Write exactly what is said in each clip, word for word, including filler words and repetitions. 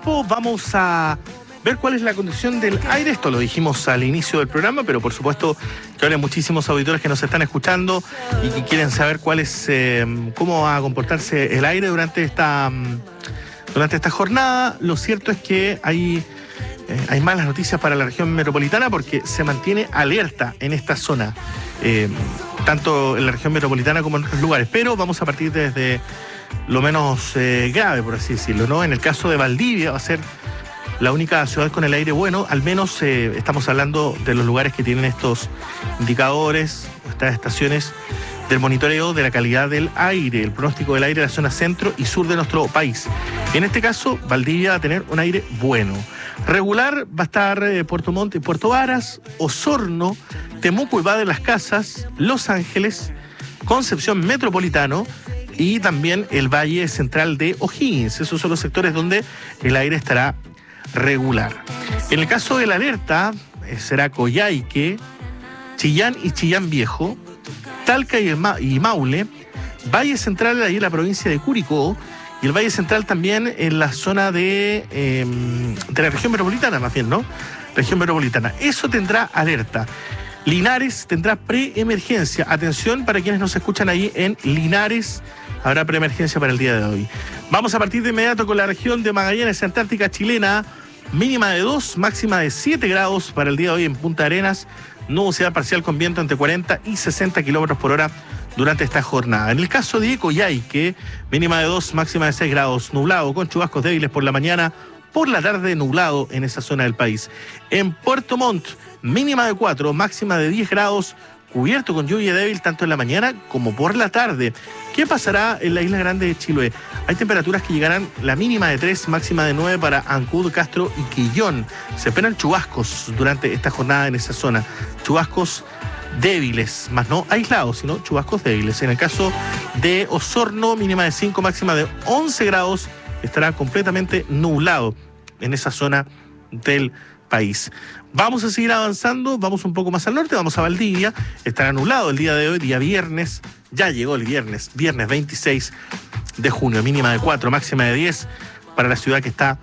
tiempo vamos a ver cuál es la condición del aire. Esto lo dijimos al inicio del programa, pero por supuesto que hay muchísimos auditores que nos están escuchando y que quieren saber cuál es, eh, cómo va a comportarse el aire durante esta, durante esta jornada. Lo cierto es que hay, eh, hay malas noticias para la región metropolitana porque se mantiene alerta en esta zona, eh, tanto en la región metropolitana como en otros lugares. Pero vamos a partir desde lo menos eh, grave, por así decirlo, ¿no? En el caso de Valdivia va a ser la única ciudad con el aire bueno, al menos eh, estamos hablando de los lugares que tienen estos indicadores, estas estaciones del monitoreo de la calidad del aire, el pronóstico del aire de la zona centro y sur de nuestro país. En este caso, Valdivia va a tener un aire bueno. Regular va a estar eh, Puerto Montt y Puerto Varas, Osorno, Temuco y Valle de las Casas, Los Ángeles, Concepción Metropolitano y también el Valle Central de O'Higgins. Esos son los sectores donde el aire estará regular. En el caso de la alerta, eh, será Coyhaique, Chillán y Chillán Viejo, Talca y, Ma y Maule, Valle Central ahí en la provincia de Curicó y el Valle Central también en la zona de, eh, de la región metropolitana, más bien, ¿no? Región metropolitana. Eso tendrá alerta. Linares tendrá preemergencia. Atención para quienes nos escuchan ahí en Linares. Habrá preemergencia para el día de hoy. Vamos a partir de inmediato con la región de Magallanes, Antártica Chilena. Mínima de dos, máxima de siete grados para el día de hoy en Punta Arenas. Nubosidad parcial con viento entre cuarenta y sesenta kilómetros por hora durante esta jornada. En el caso de Coyhaique, mínima de dos, máxima de seis grados. Nublado con chubascos débiles por la mañana. Por la tarde nublado en esa zona del país. En Puerto Montt, mínima de cuatro, máxima de diez grados. Cubierto con lluvia débil tanto en la mañana como por la tarde. ¿Qué pasará en la isla grande de Chiloé? Hay temperaturas que llegarán la mínima de tres, máxima de nueve para Ancud, Castro y Quillón. Se esperan chubascos durante esta jornada en esa zona. Chubascos débiles, más no aislados, sino chubascos débiles. En el caso de Osorno, mínima de cinco, máxima de once grados. Estará completamente nublado en esa zona del país. Vamos a seguir avanzando, vamos un poco más al norte, vamos a Valdivia. Estará nublado el día de hoy, día viernes. Ya llegó el viernes, viernes veintiséis de junio, mínima de cuatro, máxima de diez para la ciudad que está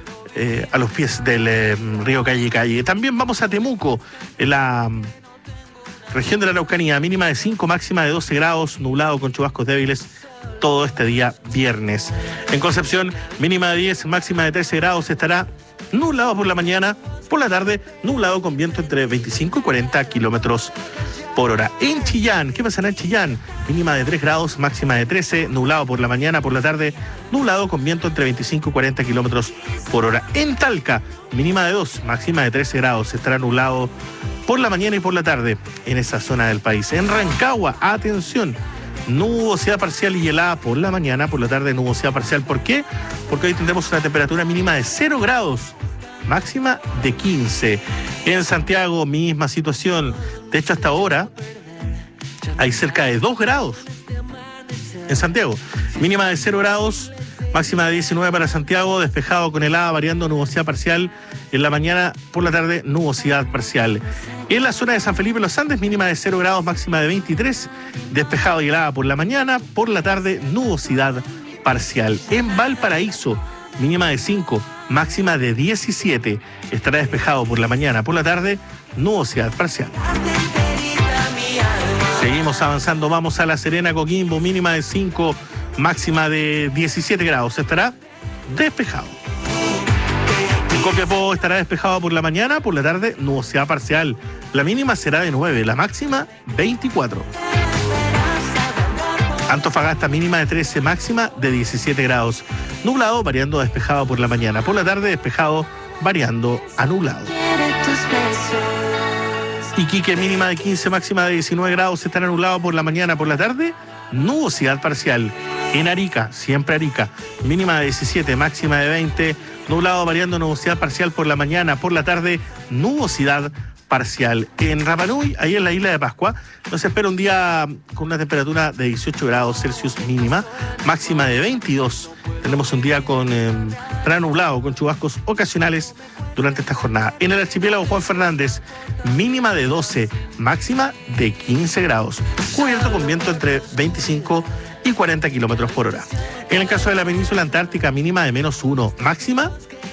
eh, a los pies del eh, río Calle Calle. También vamos a Temuco, en la um, región de la Araucanía, mínima de cinco, máxima de doce grados, nublado con chubascos débiles todo este día viernes. En Concepción, mínima de diez, máxima de trece grados, estará nublado por la mañana, por la tarde, nublado con viento entre veinticinco y cuarenta kilómetros por hora. En Chillán, ¿qué pasará en Chillán? Mínima de tres grados, máxima de trece, nublado por la mañana, por la tarde, nublado con viento entre veinticinco y cuarenta kilómetros por hora. En Talca, mínima de dos, máxima de trece grados, estará nublado por la mañana y por la tarde en esa zona del país. En Rancagua, atención, nubosidad parcial y helada por la mañana, por la tarde nubosidad parcial. ¿Por qué? Porque hoy tendremos una temperatura mínima de cero grados, máxima de quince. En Santiago, misma situación. De hecho, hasta ahora hay cerca de dos grados en Santiago. Mínima de cero grados, máxima de diecinueve para Santiago, despejado con helada, variando nubosidad parcial. En la mañana, por la tarde, nubosidad parcial. En la zona de San Felipe Los Andes, mínima de cero grados, máxima de veintitrés, despejado y helada por la mañana, por la tarde, nubosidad parcial. En Valparaíso, mínima de cinco, máxima de diecisiete, estará despejado por la mañana, por la tarde, nubosidad parcial. Seguimos avanzando, vamos a La Serena, Coquimbo, mínima de cinco, máxima de diecisiete grados, estará despejado. En Copiapó estará despejado por la mañana, por la tarde, nubosidad parcial. La mínima será de nueve, la máxima veinticuatro. Antofagasta, mínima de trece, máxima de diecisiete grados. Nublado, variando a despejado por la mañana. Por la tarde, despejado, variando a nublado. Iquique, mínima de quince, máxima de diecinueve grados. Estará nublado por la mañana, por la tarde, nubosidad parcial. En Arica, siempre Arica, mínima de diecisiete, máxima de veinte. Nublado, variando nubosidad parcial por la mañana, por la tarde, nubosidad parcial. En Rapa Nui, ahí en la isla de Pascua, nos espera un día con una temperatura de dieciocho grados Celsius mínima, máxima de veintidós. Tenemos un día con eh, nublado, con chubascos ocasionales durante esta jornada. En el archipiélago Juan Fernández, mínima de doce, máxima de quince grados, cubierto con viento entre veinticinco y cuarenta kilómetros por hora. En el caso de la península antártica, mínima de menos uno, máxima